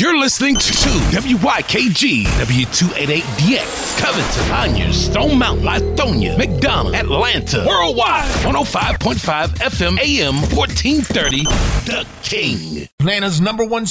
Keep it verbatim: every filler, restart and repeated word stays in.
You're listening to W Y K G, W two eighty-eight D X, Covington, Conyers, Stone Mountain, Lithonia, McDonough, Atlanta, Worldwide, one oh five point five F M, A M fourteen thirty, The King. Atlanta's number one